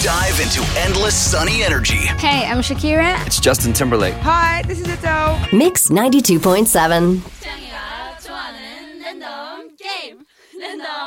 Dive into endless sunny energy. Hey, I'm Shakira. It's Justin Timberlake. Hi, this is Adele. Mix 92.7.